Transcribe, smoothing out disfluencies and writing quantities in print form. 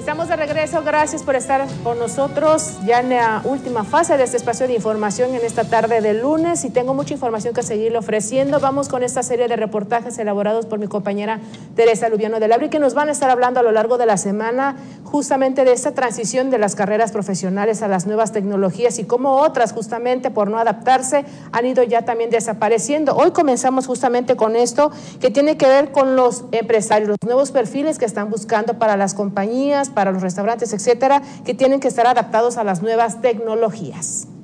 Estamos de regreso, gracias por estar con nosotros ya en la última fase de este espacio de información en esta tarde de lunes y tengo mucha información que seguirle ofreciendo. Vamos con esta serie de reportajes elaborados por mi compañera Teresa Lubiano del Abri, que nos van a estar hablando a lo largo de la semana justamente de esta transición de las carreras profesionales a las nuevas tecnologías y cómo otras justamente por no adaptarse han ido ya también desapareciendo. Hoy comenzamos justamente con esto que tiene que ver con los empresarios, los nuevos perfiles que están buscando para las compañías, para los restaurantes, etcétera, que tienen que estar adaptados a las nuevas tecnologías.